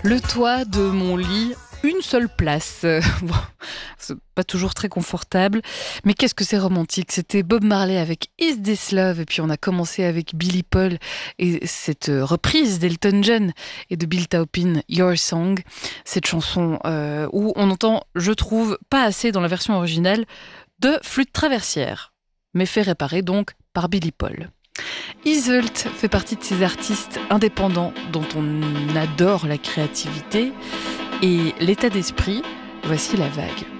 Le toit de mon lit, une seule place. Bon, c'est pas toujours très confortable, mais qu'est-ce que c'est romantique. C'était Bob Marley avec Is This Love, et puis on a commencé avec Billy Paul et cette reprise d'Elton John et de Bill Taupin, Your Song. Cette chanson où on entend, je trouve, pas assez dans la version originale, de flûte traversière, mais fait réparer donc par Billy Paul. Iseult fait partie de ces artistes indépendants dont on adore la créativité et l'état d'esprit. Voici La Vague.